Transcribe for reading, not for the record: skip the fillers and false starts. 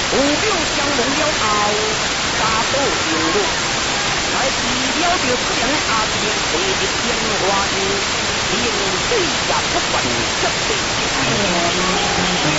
目标相同了后，打倒上路，来治疗着这样的阿天地的变化，因水也不分这地。